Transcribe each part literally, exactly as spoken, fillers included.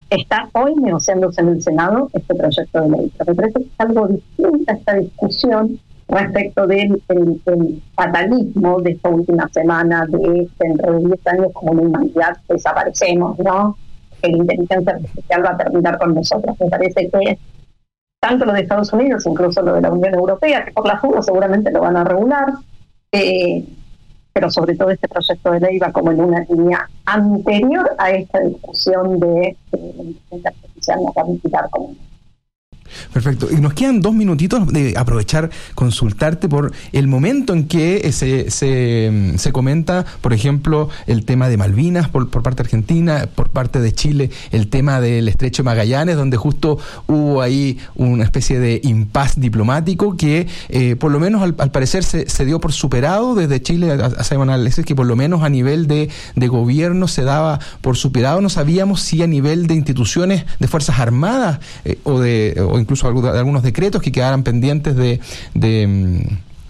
está hoy negociándose en el Senado este proyecto de ley. Pero me parece que es algo distinto a esta discusión respecto del el, el fatalismo de esta última semana de dentro de diez años como la humanidad desaparecemos, ¿no? Que la inteligencia artificial va a terminar con nosotros. Me parece que tanto lo de Estados Unidos, incluso lo de la Unión Europea, que por las dudas seguramente lo van a regular, eh, pero sobre todo este proyecto de ley va como en una línea anterior a esta discusión de que la inteligencia artificial nos va a mitigar como. Perfecto. Y nos quedan dos minutitos de aprovechar, consultarte por el momento en que se, se, se comenta, por ejemplo, el tema de Malvinas por, por parte de Argentina, por parte de Chile, el tema del Estrecho de Magallanes, donde justo hubo ahí una especie de impasse diplomático que, eh, por lo menos al, al parecer, se, se dio por superado. Desde Chile hacemos análisis que por lo menos a nivel de, de gobierno se daba por superado. No sabíamos si a nivel de instituciones de Fuerzas Armadas eh, o de... O incluso algunos decretos que quedaran pendientes de, de,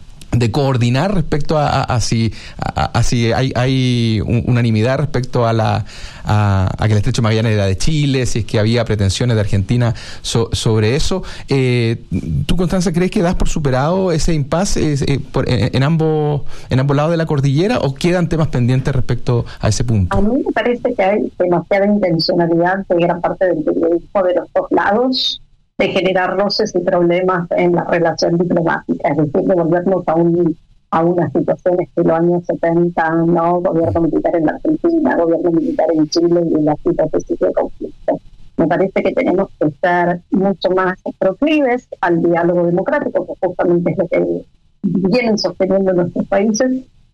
de coordinar respecto a, a, a si, a, a si hay, hay unanimidad respecto a la a, a que el Estrecho de Magallanes era de Chile, si es que había pretensiones de Argentina so, sobre eso. Eh, ¿Tú, Constanza, crees que das por superado ese impasse eh, por, en, en ambos en ambos lados de la cordillera o quedan temas pendientes respecto a ese punto? A mí me parece que hay demasiada intencionalidad de gran parte del periodismo de los dos lados de generar roces y problemas en la relación diplomática, es decir, de volvernos a, un, a una situación estilo años setenta, ¿no? Gobierno militar en la Argentina, gobierno militar en Chile y la hipótesis de conflicto. Me parece que tenemos que ser mucho más proclives al diálogo democrático, que justamente es lo que vienen sosteniendo nuestros países,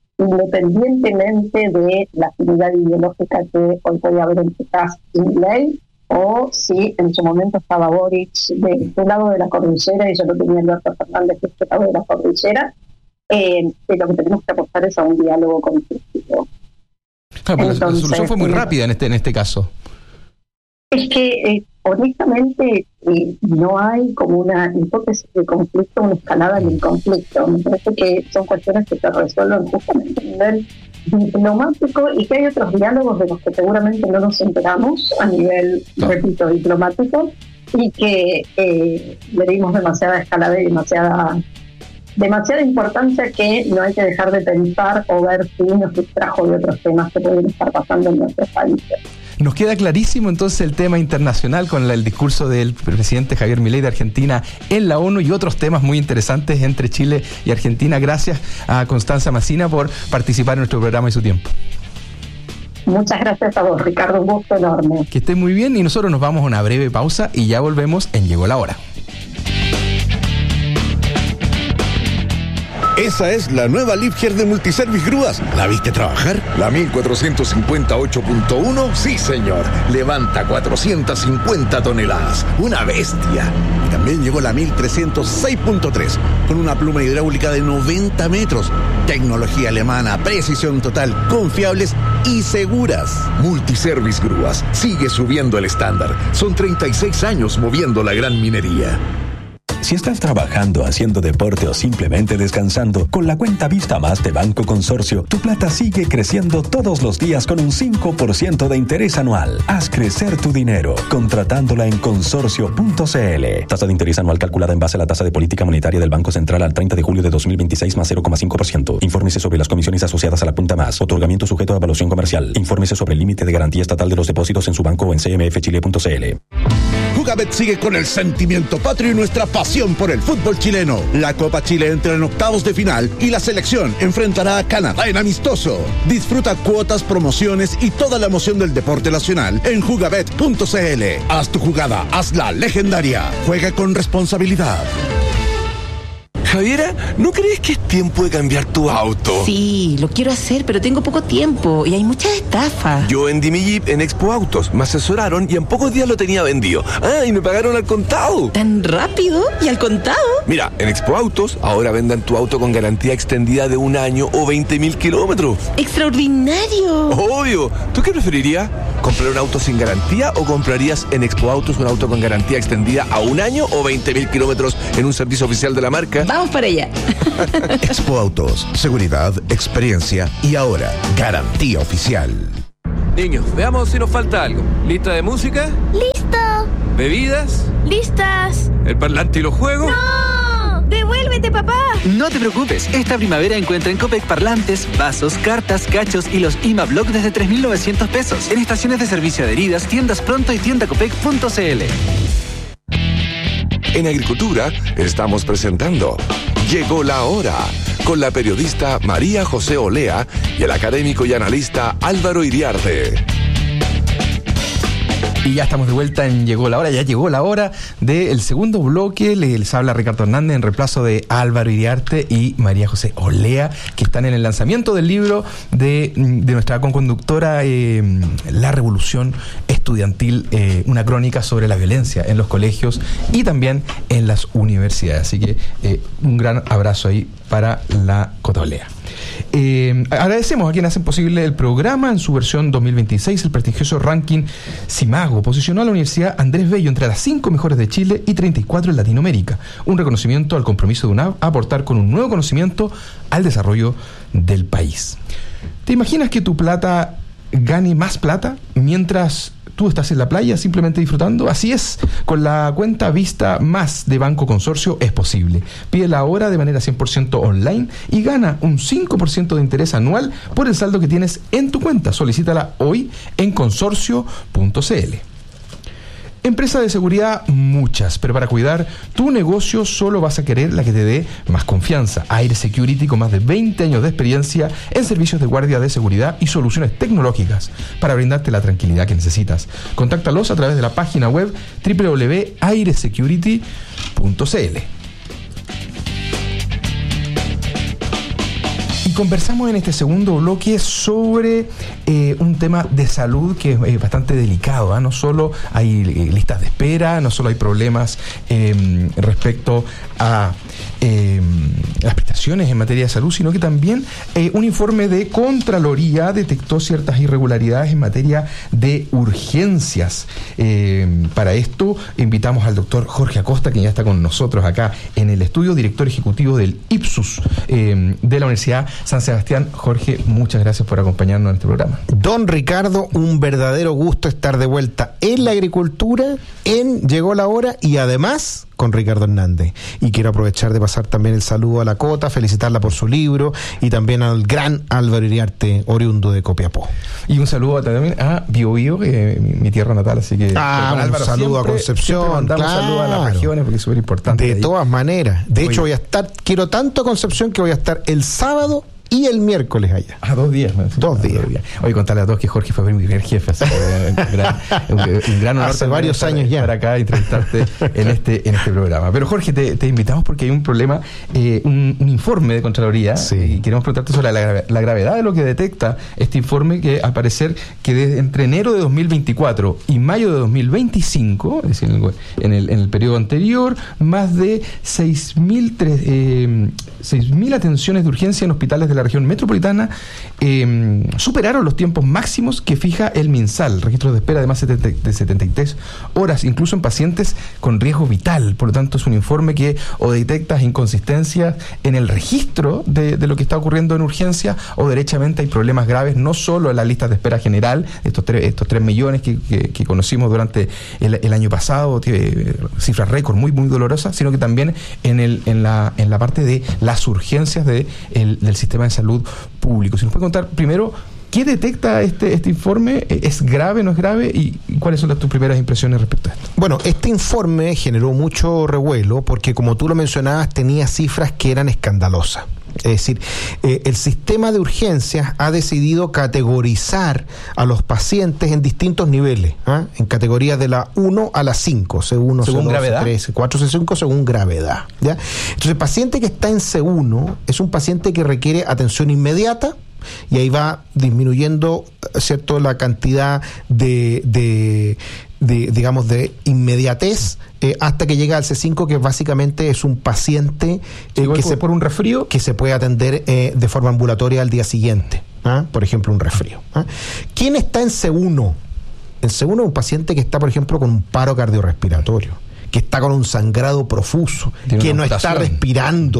independientemente de la afinidad ideológica que hoy puede haber entre Kast y Milei, o si en su momento estaba Boric de este lado de la cordillera y yo lo tenía Alberto Fernández de este lado de la cordillera, eh, que lo que tenemos que apostar es a un diálogo constructivo. Claro, pero Entonces, la solución fue muy rápida en este en este caso. Es que, eh, honestamente, eh, no hay como una hipótesis de conflicto, una escalada en el conflicto. Me parece que son cuestiones que se resuelven justamente a nivel diplomático y que hay otros diálogos de los que seguramente no nos enteramos a nivel, no. repito, diplomático, y que eh, le dimos demasiada escalada y demasiada demasiada importancia que no hay que dejar de pensar o ver si nos distrajo de otros temas que pueden estar pasando en nuestros países. Nos queda clarísimo entonces el tema internacional con la, el discurso del presidente Javier Milei de Argentina en la ONU y otros temas muy interesantes entre Chile y Argentina. Gracias a Constanza Macina por participar en nuestro programa y su tiempo. Muchas gracias a vos, Ricardo, un gusto enorme. Que esté muy bien y nosotros nos vamos a una breve pausa y ya volvemos en Llegó la Hora. Esa es la nueva Liebherr de Multiservice Grúas. ¿La viste trabajar? La mil cuatrocientos cincuenta ocho punto uno, sí señor. Levanta cuatrocientas cincuenta toneladas. Una bestia. Y también llegó la mil trescientos seis punto tres, con una pluma hidráulica de noventa metros. Tecnología alemana, precisión total, confiables y seguras. Multiservice Grúas sigue subiendo el estándar. Son treinta y seis años moviendo la gran minería. Si estás trabajando, haciendo deporte o simplemente descansando, con la cuenta Vista Más de Banco Consorcio, tu plata sigue creciendo todos los días con un cinco por ciento de interés anual. Haz crecer tu dinero, contratándola en consorcio punto c l. Tasa de interés anual calculada en base a la tasa de política monetaria del Banco Central al treinta de julio de dos mil veintiséis más cero coma cinco por ciento. Infórmese sobre las comisiones asociadas a la cuenta Más. Otorgamiento sujeto a evaluación comercial. Infórmese sobre el límite de garantía estatal de los depósitos en su banco o en c m f chile punto c l. Jugabet sigue con el sentimiento patrio y nuestra pasión por el fútbol chileno. La Copa Chile entra en octavos de final y la selección enfrentará a Canadá en amistoso. Disfruta cuotas, promociones y toda la emoción del deporte nacional en jugabet punto c l. Haz tu jugada, hazla legendaria. Juega con responsabilidad. Javiera, ¿no crees que es tiempo de cambiar tu auto? Sí, lo quiero hacer, pero tengo poco tiempo y hay muchas estafas. Yo vendí mi Jeep en Expo Autos, me asesoraron y en pocos días lo tenía vendido. Ah, y me pagaron al contado. ¿Tan rápido? ¿Y al contado? Mira, en Expo Autos ahora vendan tu auto con garantía extendida de un año o veinte mil kilómetros. ¡Extraordinario! Obvio. ¿Tú qué preferirías? ¿Comprar un auto sin garantía o comprarías en Expo Autos un auto con garantía extendida a un año o veinte mil kilómetros en un servicio oficial de la marca? Vamos para allá. Expo Autos, seguridad, experiencia y ahora garantía oficial. Niños, veamos si nos falta algo. ¿Lista de música? ¡Listo! ¿Bebidas? ¡Listas! ¿El parlante y los juegos? ¡No! ¡Devuélvete, papá! No te preocupes, esta primavera encuentra en Copec parlantes, vasos, cartas, cachos y los I M A Block desde tres mil novecientos pesos. En estaciones de servicio adheridas, tiendas Pronto y tienda copec punto c l. En Agricultura estamos presentando Llegó la Hora, con la periodista María José Olea y el académico y analista Álvaro Iriarte. Y ya estamos de vuelta en Llegó la Hora, ya llegó la hora del segundo bloque. Les habla Ricardo Hernández en reemplazo de Álvaro Iriarte y María José Olea, que están en el lanzamiento del libro de, de nuestra conconductora, eh, La Revolución Estudiantil, eh, una crónica sobre la violencia en los colegios y también en las universidades. Así que eh, un gran abrazo ahí para la Cota Olea. Eh, agradecemos a quienes hacen posible el programa. En su versión dos mil veintiséis, el prestigioso ranking Simago posicionó a la Universidad Andrés Bello entre las cinco mejores de Chile y treinta y cuatro en Latinoamérica, un reconocimiento al compromiso de UNAV a aportar con un nuevo conocimiento al desarrollo del país. ¿Te imaginas que tu plata gane más plata mientras tú estás en la playa simplemente disfrutando? Así es, con la cuenta Vista Más de Banco Consorcio es posible. Pídela ahora de manera cien por ciento online y gana un cinco por ciento de interés anual por el saldo que tienes en tu cuenta. Solicítala hoy en consorcio punto c l. Empresa de seguridad, muchas, pero para cuidar tu negocio solo vas a querer la que te dé más confianza. Aire Security, con más de veinte años de experiencia en servicios de guardia de seguridad y soluciones tecnológicas para brindarte la tranquilidad que necesitas. Contáctalos a través de la página web doble u doble u doble u punto aire security punto c l. Conversamos en este segundo bloque sobre eh, un tema de salud que es eh, bastante delicado, ¿eh? No solo hay eh, listas de espera, no solo hay problemas eh, respecto a eh, las prestaciones en materia de salud, sino que también eh, un informe de Contraloría detectó ciertas irregularidades en materia de urgencias. Eh, para esto invitamos al doctor Jorge Acosta, quien ya está con nosotros acá en el estudio, director ejecutivo del Ipsus eh, de la Universidad San Sebastián. Jorge, muchas gracias por acompañarnos en este programa. Don Ricardo, un verdadero gusto estar de vuelta en la agricultura, en Llegó la Hora y además con Ricardo Hernández. Y quiero aprovechar de pasar también el saludo a la Cota, felicitarla por su libro y también al gran Álvaro Iriarte, oriundo de Copiapó. Y un saludo también a Bio Bio, eh, mi, mi tierra natal, así que... Ah, un Álvaro, saludo siempre, a Concepción, siempre mandamos claro. Saludos a las regiones porque es súper importante. De ahí. todas maneras. De Oye. hecho, voy a estar, quiero tanto a Concepción que voy a estar el sábado y el miércoles allá. Ah, dos días. Man. Dos días. Dos días. Oye, contarle a todos que Jorge fue mi primer jefe. Así que un, gran, un, un gran honor. Hace varios estar, años ya. Estar acá y entrevistarte en este en este programa. Pero Jorge, te, te invitamos porque hay un problema, eh, un, un informe de Contraloría. Sí. Y queremos preguntarte sobre la, la gravedad de lo que detecta este informe, que al parecer que desde entre enero de dos mil veinticuatro y mayo de dos mil veinticinco, es decir, en el, en el periodo anterior, más de seis mil eh, atenciones de urgencia en hospitales de la región metropolitana eh, superaron los tiempos máximos que fija el MinSal, registros de espera de más de setenta y tres horas, incluso en pacientes con riesgo vital. Por lo tanto, es un informe que o detecta inconsistencias en el registro de, de lo que está ocurriendo en urgencia, o derechamente hay problemas graves, no solo en la lista de espera general, estos tres, estos tres millones que, que, que conocimos durante el, el año pasado, que, cifras récord muy, muy dolorosas, sino que también en, el, en, la, en la parte de las urgencias de el, del sistema de salud público. Si nos puede contar primero qué detecta este este informe, ¿es grave, no es grave? ¿Y cuáles son las, tus primeras impresiones respecto a esto? Bueno, este informe generó mucho revuelo porque, como tú lo mencionabas, tenía cifras que eran escandalosas. Es decir, eh, el sistema de urgencias ha decidido categorizar a los pacientes en distintos niveles, ¿eh? En categorías de la uno a la cinco, C uno, según C dos, gravedad. C tres, C cuatro, C cinco, según gravedad, ¿ya? Entonces, el paciente que está en C uno es un paciente que requiere atención inmediata, y ahí va disminuyendo, ¿cierto?, la cantidad de, de, de digamos, de inmediatez eh, hasta que llega al C cinco, que básicamente es un paciente eh, que se, por un resfrío que se puede atender eh, de forma ambulatoria al día siguiente, ¿ah? Por ejemplo, un resfrío. ¿Ah? ¿Quién está en C uno? En C uno es un paciente que está, por ejemplo, con un paro cardiorrespiratorio, que está con un sangrado profuso, que no está respirando,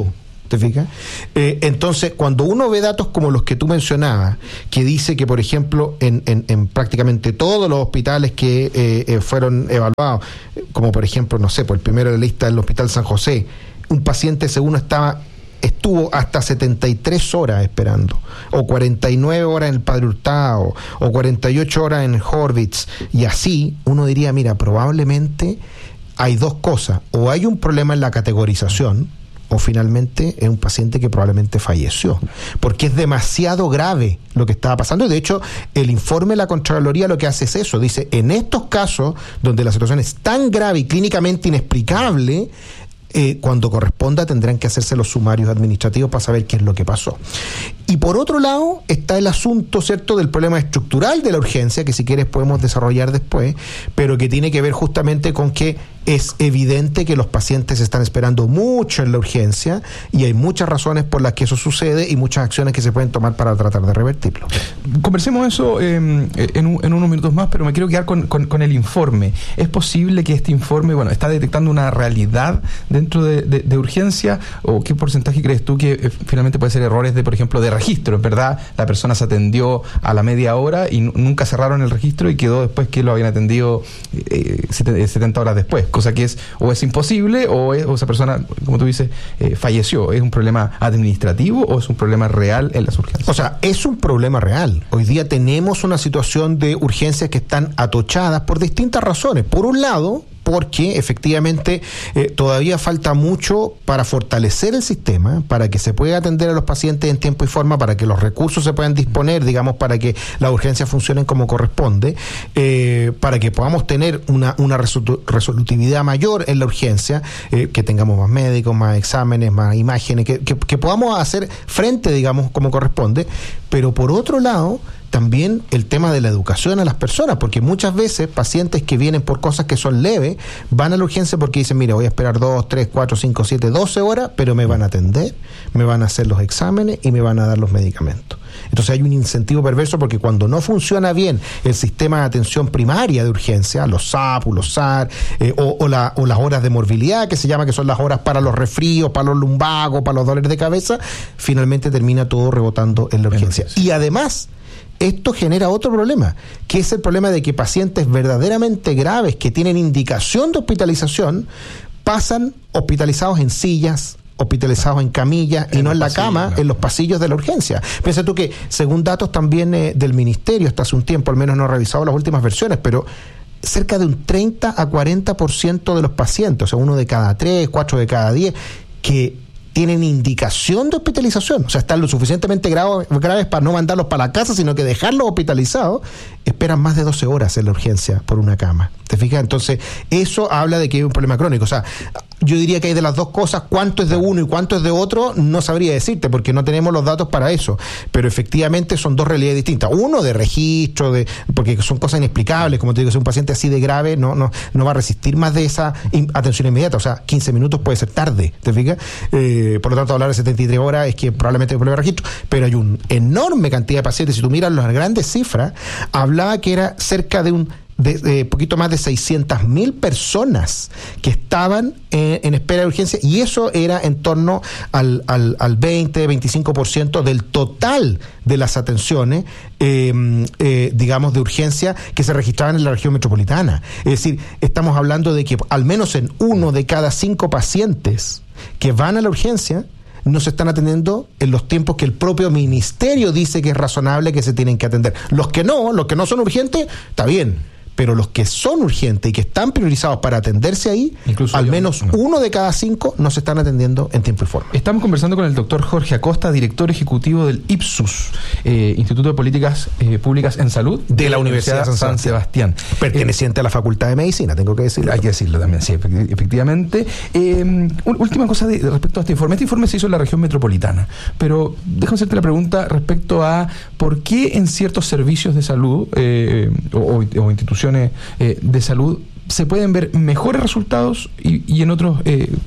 ¿Te fijas? Eh, entonces, cuando uno ve datos como los que tú mencionabas, que dice que, por ejemplo, en, en, en prácticamente todos los hospitales que eh, eh, fueron evaluados, como por ejemplo, no sé, por el primero de la lista del Hospital San José, un paciente según estaba estuvo hasta setenta y tres horas esperando, o cuarenta y nueve horas en el Padre Hurtado, o cuarenta y ocho horas en el Horvitz, y así uno diría, mira, probablemente hay dos cosas, o hay un problema en la categorización, o finalmente es un paciente que probablemente falleció, porque es demasiado grave lo que estaba pasando. Y de hecho, el informe de la Contraloría lo que hace es eso, dice, en estos casos donde la situación es tan grave y clínicamente inexplicable, Eh, cuando corresponda tendrán que hacerse los sumarios administrativos para saber qué es lo que pasó. Y por otro lado está el asunto, ¿cierto?, del problema estructural de la urgencia, que si quieres podemos desarrollar después, pero que tiene que ver justamente con que es evidente que los pacientes están esperando mucho en la urgencia y hay muchas razones por las que eso sucede y muchas acciones que se pueden tomar para tratar de revertirlo. Conversemos eso eh, en, un, en unos minutos más, pero me quiero quedar con, con, con el informe. ¿Es posible que este informe, bueno, está detectando una realidad dentro de, de, de urgencia, o qué porcentaje crees tú que eh, finalmente puede ser errores de, por ejemplo, de registro? En verdad, la persona se atendió a la media hora y n- nunca cerraron el registro y quedó después que lo habían atendido eh, setenta horas después, cosa que es o es imposible o, es, o esa persona, como tú dices, eh, falleció. ¿Es un problema administrativo o es un problema real en las urgencias? O sea, es un problema real. Hoy día tenemos una situación de urgencias que están atochadas por distintas razones. Por un lado, porque efectivamente eh, todavía falta mucho para fortalecer el sistema, para que se pueda atender a los pacientes en tiempo y forma, para que los recursos se puedan disponer, digamos, para que las urgencias funcionen como corresponde, eh, para que podamos tener una, una resolu- resolutividad mayor en la urgencia, eh, que tengamos más médicos, más exámenes, más imágenes, que, que, que podamos hacer frente, digamos, como corresponde. Pero por otro lado, también el tema de la educación a las personas, porque muchas veces pacientes que vienen por cosas que son leves van a la urgencia porque dicen, mira, voy a esperar dos, tres, cuatro, cinco, siete, doce horas, pero me van a atender, me van a hacer los exámenes y me van a dar los medicamentos. Entonces hay un incentivo perverso, porque cuando no funciona bien el sistema de atención primaria de urgencia, los S A P, los S A R, eh, o, o, la, o las horas de morbilidad, que se llama, que son las horas para los resfríos, para los lumbagos, para los dolores de cabeza, finalmente termina todo rebotando en la urgencia. Y además, esto genera otro problema, que es el problema de que pacientes verdaderamente graves que tienen indicación de hospitalización pasan hospitalizados en sillas, hospitalizados en camillas y no en la cama, en los pasillos de la urgencia. Piensa tú que, según datos también eh, del ministerio, hasta hace un tiempo, al menos no he revisado las últimas versiones, pero cerca de un treinta a cuarenta por ciento de los pacientes, o sea, uno de cada tres, cuatro de cada diez, que tienen indicación de hospitalización, o sea, están lo suficientemente graves, graves para no mandarlos para la casa, sino que dejarlos hospitalizados, esperan más de doce horas en la urgencia por una cama. ¿Te fijas? Entonces, eso habla de que hay un problema crónico. O sea, yo diría que hay de las dos cosas. Cuánto es de uno y cuánto es de otro, no sabría decirte, porque no tenemos los datos para eso. Pero efectivamente son dos realidades distintas. Uno de registro, de porque son cosas inexplicables. Como te digo, si un paciente así de grave no, no, no va a resistir más de esa in- atención inmediata. O sea, quince minutos puede ser tarde. ¿Te fijas? Eh, por lo tanto, hablar de setenta y tres horas es que probablemente hay un problema de registro. Pero hay una enorme cantidad de pacientes. Si tú miras las grandes cifras, hablaba que era cerca de un de, de poquito más de seiscientas mil personas que estaban en, en espera de urgencia, y eso era en torno al, al, al veinte, veinticinco por ciento del total de las atenciones, eh, eh, digamos, de urgencia que se registraban en la región metropolitana. Es decir, estamos hablando de que al menos en uno de cada cinco pacientes que van a la urgencia no se están atendiendo en los tiempos que el propio ministerio dice que es razonable que se tienen que atender. Los que no, los que no son urgentes, está bien. Pero los que son urgentes y que están priorizados para atenderse ahí, incluso al menos no. uno de cada cinco no se están atendiendo en tiempo y forma. Estamos conversando con el doctor Jorge Acosta, director ejecutivo del IPSUS, eh, Instituto de Políticas eh, Públicas en Salud de, de la, la Universidad, Universidad San, San Sebastián, Sebastián. Perteneciente eh, a la Facultad de Medicina, tengo que decirlo. Hay que decirlo también, sí, efectivamente. Eh, última cosa de, respecto a este informe. Este informe se hizo en la región metropolitana, pero déjame hacerte la pregunta respecto a por qué en ciertos servicios de salud eh, o, o, o instituciones Eh, de salud se pueden ver mejores resultados y, y en otros eh,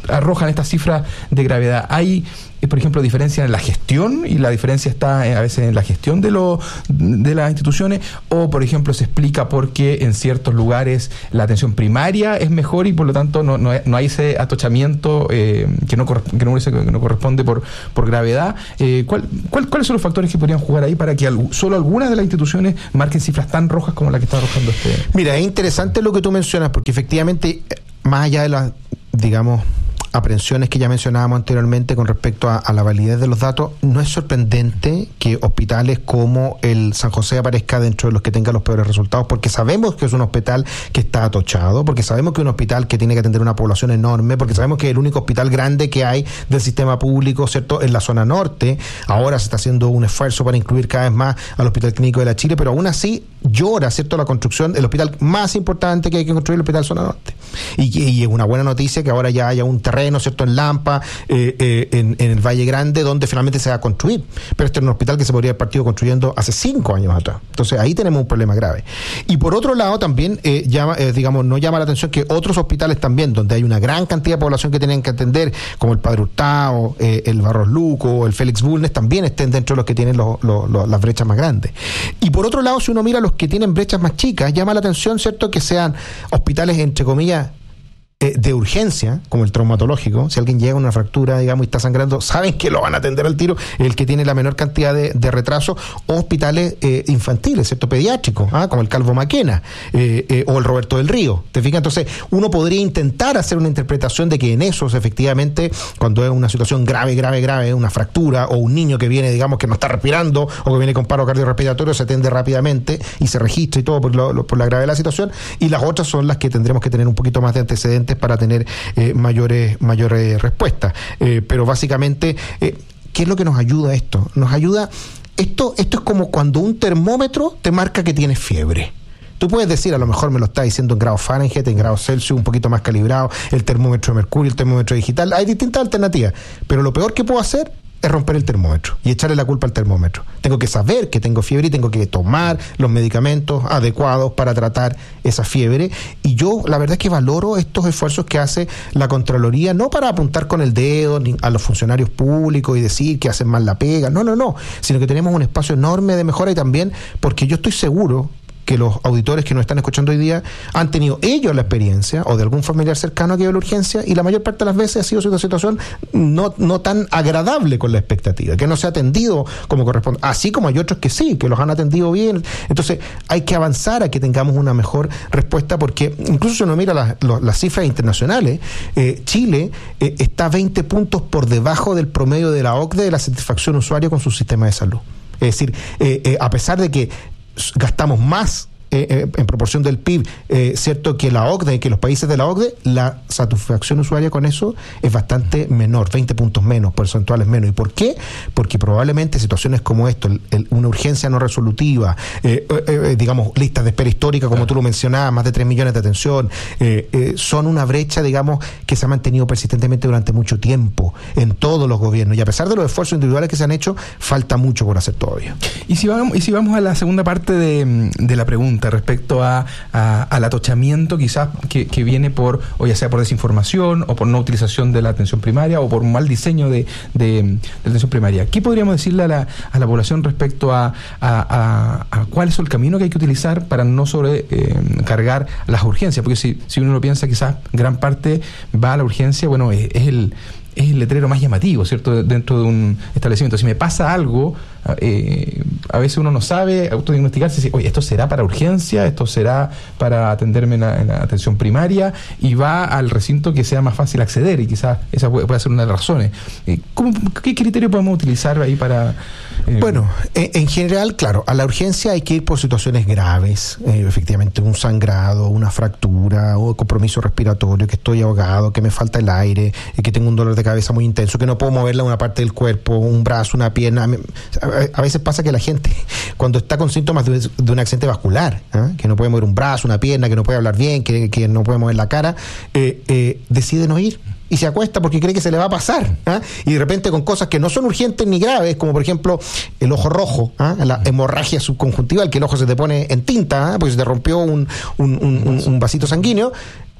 arrojan estas cifras de gravedad? ¿Hay, eh, por ejemplo, diferencia en la gestión y la diferencia está eh, a veces en la gestión de, lo, de las instituciones? ¿O, por ejemplo, se explica porque en ciertos lugares la atención primaria es mejor y por lo tanto no, no, no hay ese atochamiento eh, que, no, que, no, que no corresponde por, por gravedad? Eh, ¿cuál, cuál, ¿Cuáles son los factores que podrían jugar ahí para que al, solo algunas de las instituciones marquen cifras tan rojas como la que está arrojando este? Mira, es interesante lo que tú mencionas, porque efectivamente, más allá de las, digamos, aprehensiones que ya mencionábamos anteriormente con respecto a, a la validez de los datos, no es sorprendente que hospitales como el San José aparezca dentro de los que tengan los peores resultados, porque sabemos que es un hospital que está atochado, porque sabemos que es un hospital que tiene que atender una población enorme, porque sabemos que es el único hospital grande que hay del sistema público, ¿cierto?, en la zona norte. Ahora se está haciendo un esfuerzo para incluir cada vez más al Hospital Clínico de la Chile, pero aún así llora, ¿cierto?, la construcción del hospital más importante que hay que construir, el Hospital Zona Norte. Y, y es una buena noticia que ahora ya haya un terreno, ¿no es cierto?, en Lampa, eh, eh, en, en el Valle Grande, donde finalmente se va a construir. Pero este es un hospital que se podría haber partido construyendo hace cinco años atrás. Entonces ahí tenemos un problema grave. Y por otro lado también, eh, llama, eh, digamos, no llama la atención que otros hospitales también, donde hay una gran cantidad de población que tienen que atender, como el Padre Hurtado, eh, el Barros Luco, el Félix Bulnes, también estén dentro de los que tienen los, los, los, las brechas más grandes. Y por otro lado, si uno mira los que tienen brechas más chicas, llama la atención, ¿cierto?, que sean hospitales, entre comillas, de urgencia, como el traumatológico. Si alguien llega con una fractura, digamos, y está sangrando, saben que lo van a atender al tiro, el que tiene la menor cantidad de, de retraso, o hospitales eh, infantiles, ¿cierto?, pediátricos, ¿ah? como el Calvo Maquena eh, eh, o el Roberto del Río. ¿Te fijas? Entonces, uno podría intentar hacer una interpretación de que en esos, efectivamente, cuando es una situación grave, grave, grave, una fractura, o un niño que viene, digamos, que no está respirando, o que viene con paro cardiorrespiratorio, se atiende rápidamente y se registra y todo por, lo, lo, por la gravedad de la situación, y las otras son las que tendremos que tener un poquito más de antecedentes para tener eh, mayores mayores respuestas. Eh, pero básicamente, eh, ¿qué es lo que nos ayuda a esto? Nos ayuda, esto, esto es como cuando un termómetro te marca que tienes fiebre. Tú puedes decir, a lo mejor me lo está diciendo en grados Fahrenheit, en grados Celsius, un poquito más calibrado, el termómetro de mercurio, el termómetro digital, hay distintas alternativas, pero lo peor que puedo hacer es romper el termómetro y echarle la culpa al termómetro. Tengo que saber que tengo fiebre y tengo que tomar los medicamentos adecuados para tratar esa fiebre. Y yo la verdad es que valoro estos esfuerzos que hace la Contraloría, no para apuntar con el dedo a los funcionarios públicos y decir que hacen mal la pega, no, no, no, sino que tenemos un espacio enorme de mejora, y también porque yo estoy seguro que los auditores que nos están escuchando hoy día han tenido ellos la experiencia, o de algún familiar cercano que ha ido a la urgencia, y la mayor parte de las veces ha sido una situación no, no tan agradable con la expectativa, que no se ha atendido como corresponde, así como hay otros que sí, que los han atendido bien. Entonces hay que avanzar a que tengamos una mejor respuesta, porque incluso si uno mira las, las cifras internacionales, eh, Chile eh, está veinte puntos por debajo del promedio de la O C D E de la satisfacción usuaria con su sistema de salud. Es decir, eh, eh, a pesar de que gastamos más eh, eh, en proporción del P I B, eh, cierto, que la O C D E, que los países de la O C D E, la satisfacción usuaria con eso es bastante menor, veinte puntos menos, porcentuales menos. ¿Y por qué? Porque probablemente situaciones como esto, el, el, una urgencia no resolutiva, eh, eh, eh, digamos, listas de espera histórica, como tú lo mencionabas, más de tres millones de atención, eh, eh, son una brecha, digamos, que se ha mantenido persistentemente durante mucho tiempo en todos los gobiernos, y a pesar de los esfuerzos individuales que se han hecho, falta mucho por hacer todavía. Y si vamos, y si vamos a la segunda parte de, de la pregunta, respecto a, a al atochamiento quizás que, que viene por, o ya sea por desinformación, o por no utilización de la atención primaria, o por un mal diseño de, de, de la atención primaria, ¿qué podríamos decirle a la, a la población respecto a, a, a, a cuál es el camino que hay que utilizar para no sobrecargar eh, las urgencias? Porque si, si uno lo piensa, quizás gran parte va a la urgencia, bueno, es, es el es el letrero más llamativo, ¿cierto?, dentro de un establecimiento. Si me pasa algo, eh, a veces uno no sabe autodiagnosticarse, si, oye, esto será para urgencia, esto será para atenderme en la, en la atención primaria, y va al recinto que sea más fácil acceder, y quizás esa puede, puede ser una de las razones. Eh, ¿cómo, ¿Qué criterio podemos utilizar ahí para...? Eh... Bueno, en, en general, claro, a la urgencia hay que ir por situaciones graves, eh, efectivamente, un sangrado, una fractura, o compromiso respiratorio, que estoy ahogado, que me falta el aire, eh, que tengo un dolor de cabeza muy intenso, que no puedo moverla una parte del cuerpo, un brazo, una pierna. A veces pasa que la gente, cuando está con síntomas de, de un accidente vascular, ¿eh? que no puede mover un brazo, una pierna, que no puede hablar bien, que, que no puede mover la cara, eh, eh, decide no ir y se acuesta porque cree que se le va a pasar, ¿eh? Y de repente con cosas que no son urgentes ni graves, como por ejemplo el ojo rojo, ¿eh? la hemorragia subconjuntival, que el ojo se te pone en tinta, ¿eh? porque se te rompió un, un, un, un, un vasito sanguíneo.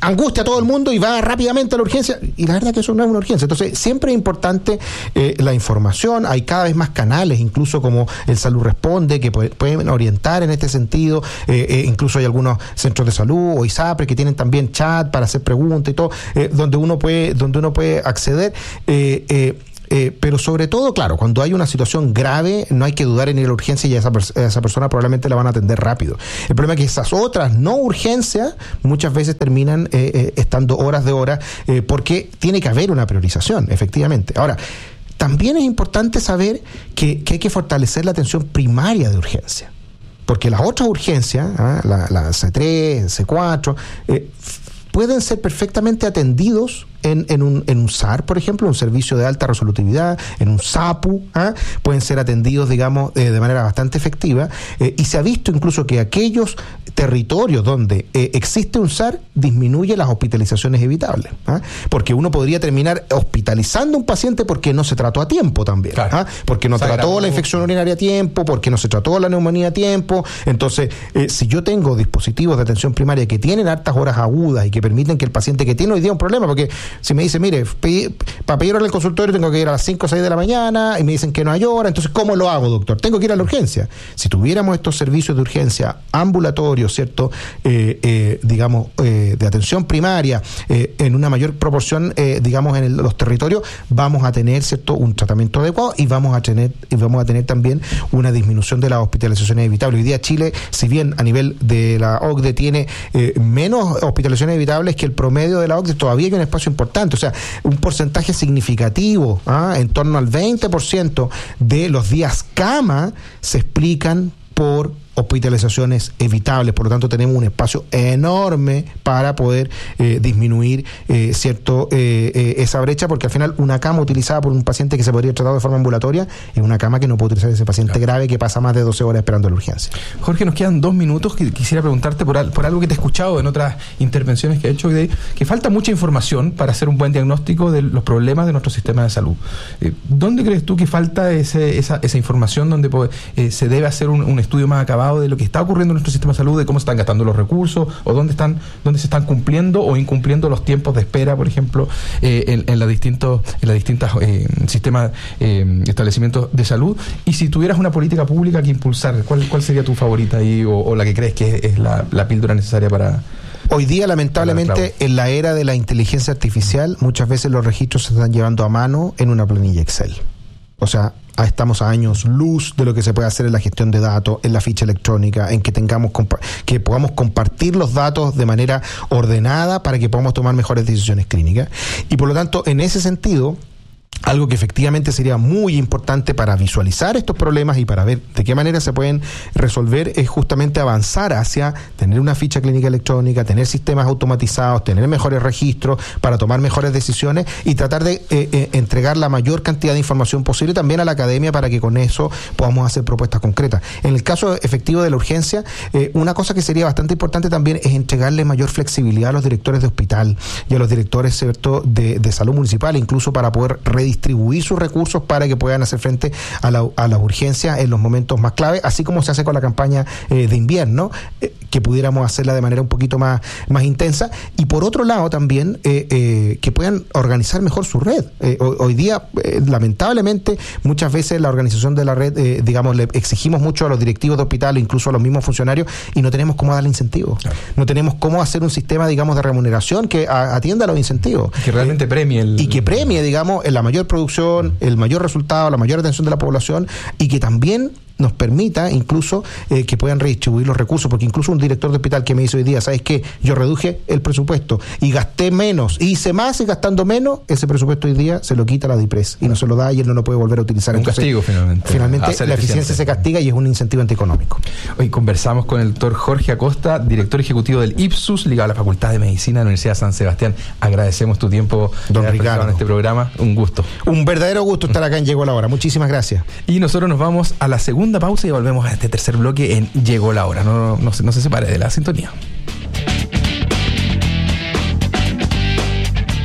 angustia a todo el mundo y va rápidamente a la urgencia, y la verdad que eso no es una urgencia. Entonces siempre es importante eh, la información. Hay cada vez más canales, incluso como el Salud Responde, que puede, pueden orientar en este sentido. eh, eh, incluso hay algunos centros de salud o ISAPRE que tienen también chat para hacer preguntas y todo, eh, donde uno puede donde uno puede acceder. eh, eh, Eh, pero sobre todo, claro, cuando hay una situación grave, no hay que dudar en ir a la urgencia y a esa, pers- a esa persona probablemente la van a atender rápido. El problema es que esas otras no urgencias muchas veces terminan eh, eh, estando horas de horas eh, porque tiene que haber una priorización, efectivamente. Ahora, también es importante saber que, que hay que fortalecer la atención primaria de urgencia, porque las otras urgencias, ¿ah? la, la C tres, C cuatro, eh, pueden ser perfectamente atendidos En, en, un, en un S A R, por ejemplo, un servicio de alta resolutividad, en un SAPU, ¿eh? pueden ser atendidos, digamos, eh, de manera bastante efectiva, eh, y se ha visto incluso que aquellos territorios donde eh, existe un S A R disminuye las hospitalizaciones evitables, ¿eh? porque uno podría terminar hospitalizando a un paciente porque no se trató a tiempo también, claro. ¿eh? porque no se trató grabó. la infección urinaria a tiempo, porque no se trató la neumonía a tiempo. Entonces, eh, si yo tengo dispositivos de atención primaria que tienen altas horas agudas y que permiten que el paciente que tiene hoy día un problema, porque si me dice, mire, pedí, para pedir hora en el consultorio tengo que ir a las cinco o seis de la mañana y me dicen que no hay hora, entonces ¿cómo lo hago, doctor? Tengo que ir a la urgencia. Si tuviéramos estos servicios de urgencia ambulatorios, ¿cierto? Eh, eh, digamos, eh, de atención primaria eh, en una mayor proporción, eh, digamos, en el, los territorios, vamos a tener, ¿cierto?, un tratamiento adecuado y vamos a tener y vamos a tener también una disminución de las hospitalizaciones evitables. Hoy día Chile, si bien a nivel de la O C D E tiene eh, menos hospitalizaciones evitables que el promedio de la O C D E, todavía hay un espacio importante. O sea, un porcentaje significativo, ¿ah? en torno al veinte por ciento de los días cama se explican por hospitalizaciones evitables. Por lo tanto, tenemos un espacio enorme para poder eh, disminuir eh, cierto eh, eh, esa brecha, porque al final una cama utilizada por un paciente que se podría tratar de forma ambulatoria es una cama que no puede utilizar ese paciente claro. grave que pasa más de doce horas esperando la urgencia. Jorge, nos quedan dos minutos. Que quisiera preguntarte por, al, por algo que te he escuchado en otras intervenciones que he hecho, de, que falta mucha información para hacer un buen diagnóstico de los problemas de nuestro sistema de salud. Eh, ¿Dónde crees tú que falta ese, esa, esa información donde eh, se debe hacer un, un estudio más acabado de lo que está ocurriendo en nuestro sistema de salud, de cómo se están gastando los recursos o dónde están dónde se están cumpliendo o incumpliendo los tiempos de espera, por ejemplo, eh, en, en, la distintos, en las distintas eh, sistemas, eh, establecimientos de salud? Y si tuvieras una política pública que impulsar, ¿cuál, cuál sería tu favorita ahí o, o la que crees que es, es la, la píldora necesaria para... Hoy día, lamentablemente, en la era de la inteligencia artificial, muchas veces los registros se están llevando a mano en una planilla Excel. O sea, estamos a años luz de lo que se puede hacer en la gestión de datos, en la ficha electrónica, en que tengamos que podamos compartir los datos de manera ordenada para que podamos tomar mejores decisiones clínicas. Y por lo tanto, en ese sentido, algo que efectivamente sería muy importante para visualizar estos problemas y para ver de qué manera se pueden resolver es justamente avanzar hacia tener una ficha clínica electrónica, tener sistemas automatizados, tener mejores registros para tomar mejores decisiones y tratar de eh, eh, entregar la mayor cantidad de información posible también a la academia para que con eso podamos hacer propuestas concretas. En el caso efectivo de la urgencia, eh, una cosa que sería bastante importante también es entregarle mayor flexibilidad a los directores de hospital y a los directores, ¿cierto?, de, de salud municipal, incluso para poder redistribuir sus recursos para que puedan hacer frente a la, a las urgencias en los momentos más clave, así como se hace con la campaña eh, de invierno, eh, que pudiéramos hacerla de manera un poquito más, más intensa. Y por otro lado también eh, eh, que puedan organizar mejor su red. Eh, hoy, hoy día, eh, lamentablemente, muchas veces la organización de la red, eh, digamos, le exigimos mucho a los directivos de hospital, incluso a los mismos funcionarios, y no tenemos cómo darle incentivos. Claro. No tenemos cómo hacer un sistema, digamos, de remuneración que a, atienda a los incentivos. Que realmente eh, premie el... Y que premie, digamos, en la mayor producción, el mayor resultado, la mayor atención de la población, y que también nos permita incluso eh, que puedan redistribuir los recursos, porque incluso un director de hospital que me dice hoy día, ¿sabes qué? Yo reduje el presupuesto y gasté menos, y hice más y gastando menos, ese presupuesto hoy día se lo quita la DIPRES y no se lo da y él no lo puede volver a utilizar. Un Entonces, castigo finalmente. Finalmente la eficiente. eficiencia se castiga y es un incentivo antieconómico. Hoy conversamos con el doctor Jorge Acosta, director ejecutivo del Ipsus, ligado a la Facultad de Medicina de la Universidad de San Sebastián. Agradecemos tu tiempo, don Ricardo, en este programa. Un gusto. Un verdadero gusto estar acá en Llegó la Hora. Muchísimas gracias. Y nosotros nos vamos a la segunda pausa y volvemos a este tercer bloque en Llegó la Hora. No, no, no se separe de la sintonía.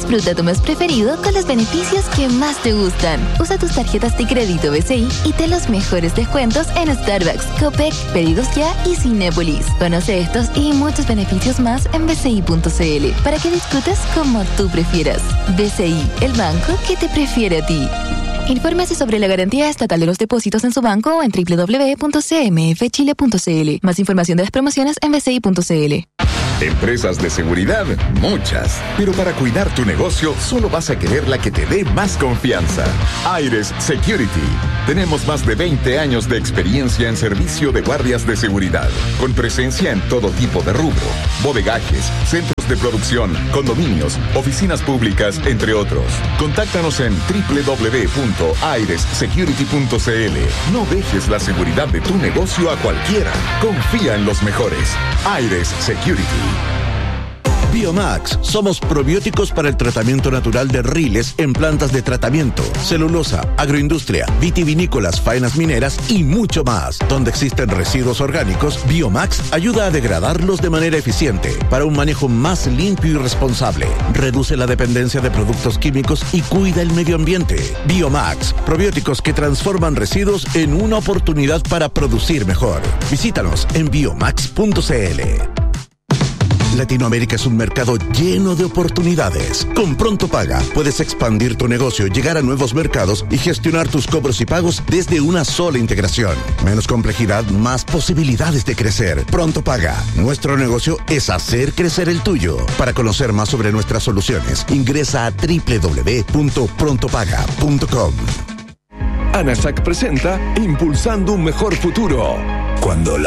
Disfruta tu mes preferido con los beneficios que más te gustan. Usa tus tarjetas de crédito B C I y ten los mejores descuentos en Starbucks, Copec, Pedidos Ya y Cinépolis. Conoce estos y muchos beneficios más en b c i punto c l para que disfrutes como tú prefieras. B C I, el banco que te prefiere a ti. Infórmese sobre la garantía estatal de los depósitos en su banco o en doble u doble u doble u punto c m f chile punto c l. Más información de las promociones en b c i punto c l. Empresas de seguridad, muchas. Pero para cuidar tu negocio, solo vas a querer la que te dé más confianza. Aires Security. Tenemos más de veinte años de experiencia en servicio de guardias de seguridad, con presencia en todo tipo de rubro, bodegajes, centros de producción, condominios, oficinas públicas, entre otros. Contáctanos en doble u doble u doble u punto aires security punto c l. No dejes la seguridad de tu negocio a cualquiera. Confía en los mejores. Aires Security. Biomax, somos probióticos para el tratamiento natural de riles en plantas de tratamiento, celulosa, agroindustria, vitivinícolas, faenas mineras y mucho más. Donde existen residuos orgánicos, Biomax ayuda a degradarlos de manera eficiente para un manejo más limpio y responsable. Reduce la dependencia de productos químicos y cuida el medio ambiente. Biomax, probióticos que transforman residuos en una oportunidad para producir mejor. Visítanos en biomax punto c l. Latinoamérica es un mercado lleno de oportunidades. Con Pronto Paga puedes expandir tu negocio, llegar a nuevos mercados y gestionar tus cobros y pagos desde una sola integración. Menos complejidad, más posibilidades de crecer. Pronto Paga. Nuestro negocio es hacer crecer el tuyo. Para conocer más sobre nuestras soluciones, ingresa a doble u doble u doble u punto pronto paga punto com. ANASAC presenta Impulsando un Mejor Futuro. Cuando la